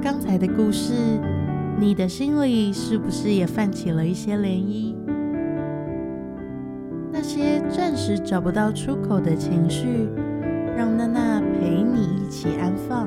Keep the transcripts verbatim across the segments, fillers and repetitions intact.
刚才的故事，你的心里是不是也泛起了一些涟漪？那些暂时找不到出口的情绪，让娜娜陪你一起安放。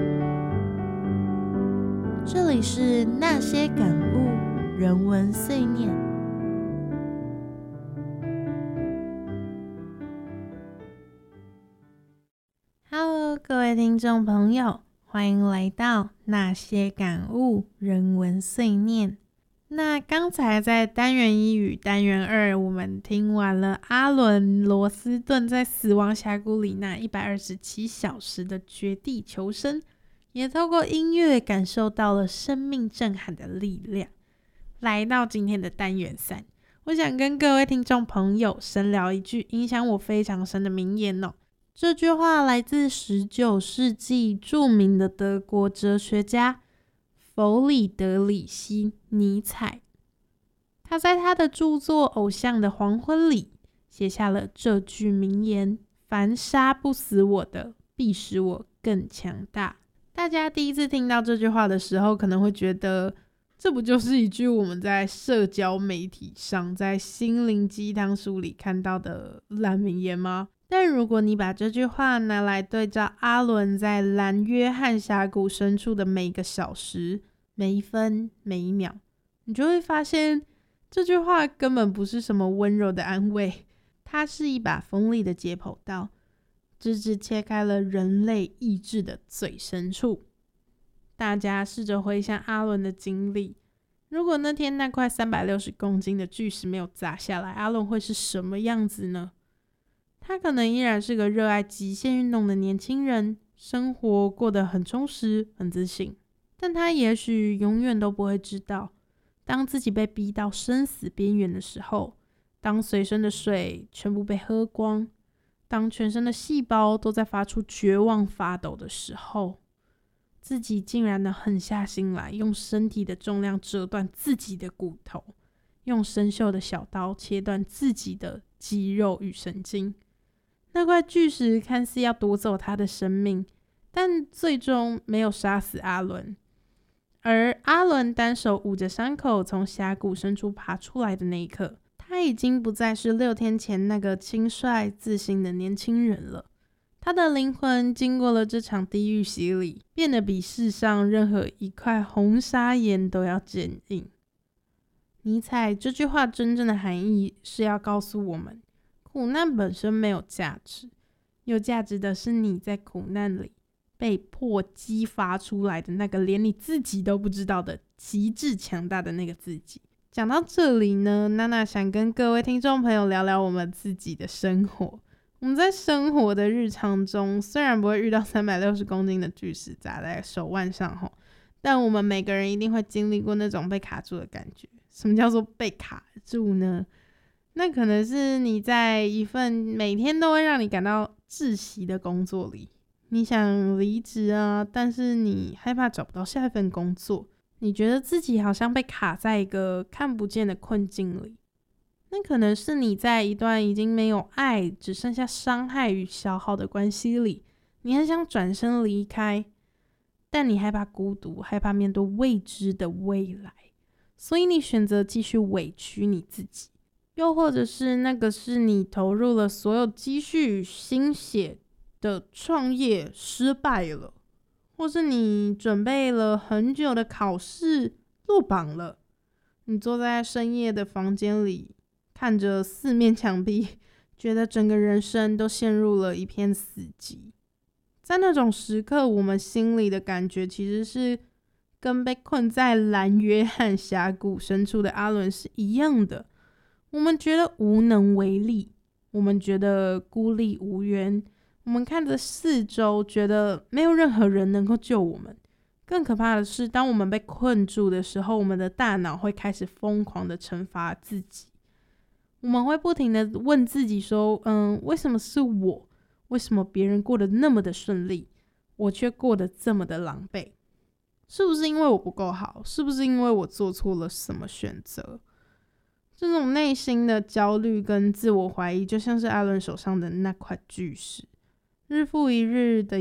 这里是那些感悟人文碎念。Hello， 各位听众朋友，欢迎来到那些感悟人文碎念。那刚才在单元一与单元二，我们听完了阿伦·罗斯顿在死亡峡谷里那一百二十七小时的绝地求生，也透过音乐感受到了生命震撼的力量。来到今天的单元三，我想跟各位听众朋友深聊一句影响我非常深的名言哦。这句话来自十九世纪著名的德国哲学家弗里德里希·尼采。他在他的著作《偶像的黄昏》里写下了这句名言：凡杀不死我的，必使我更强大。大家第一次听到这句话的时候，可能会觉得这不就是一句我们在社交媒体上，在心灵鸡汤书里看到的烂名言吗？但如果你把这句话拿来对照阿伦在蓝约翰峡谷深处的每一个小时、每一分、每一秒，你就会发现这句话根本不是什么温柔的安慰，它是一把锋利的解剖刀，直直切开了人类意志的最深处。大家试着回想阿伦的经历，如果那天那块三百六十公斤的巨石没有砸下来，阿伦会是什么样子呢？他可能依然是个热爱极限运动的年轻人，生活过得很充实、很自信。但他也许永远都不会知道，当自己被逼到生死边缘的时候，当随身的水全部被喝光，当全身的细胞都在发出绝望发抖的时候，自己竟然能狠下心来，用身体的重量折断自己的骨头，用生锈的小刀切断自己的肌肉与神经。那块巨石看似要夺走他的生命，但最终没有杀死阿伦。而阿伦单手捂着伤口从峡谷深处爬出来的那一刻，他已经不再是六天前那个轻率自信的年轻人了。他的灵魂经过了这场地狱洗礼，变得比世上任何一块红砂岩都要坚硬。尼采这句话真正的含义是要告诉我们，苦难本身没有价值，有价值的是你在苦难里被迫激发出来的那个连你自己都不知道的极致强大的那个自己。讲到这里呢，娜娜想跟各位听众朋友聊聊我们自己的生活。我们在生活的日常中，虽然不会遇到三百六十公斤的巨石砸在手腕上吼，但我们每个人一定会经历过那种被卡住的感觉。什么叫做被卡住呢？那可能是你在一份每天都会让你感到窒息的工作里，你想离职啊，但是你害怕找不到下一份工作，你觉得自己好像被卡在一个看不见的困境里。那可能是你在一段已经没有爱，只剩下伤害与消耗的关系里，你很想转身离开，但你害怕孤独，害怕面对未知的未来，所以你选择继续委屈你自己。又或者是那个是你投入了所有积蓄与心血的创业失败了，或是你准备了很久的考试落榜了，你坐在深夜的房间里，看着四面墙壁，觉得整个人生都陷入了一片死寂。在那种时刻，我们心里的感觉其实是跟被困在蓝约翰峡谷深处的阿伦是一样的。我们觉得无能为力，我们觉得孤立无援，我们看着四周，觉得没有任何人能够救我们。更可怕的是，当我们被困住的时候，我们的大脑会开始疯狂的惩罚自己。我们会不停的问自己说，嗯，为什么是我？为什么别人过得那么的顺利，我却过得这么的狼狈？是不是因为我不够好？是不是因为我做错了什么选择？这种内心的焦虑跟自我怀疑，就像是阿伦手上的那块巨石，日复一日的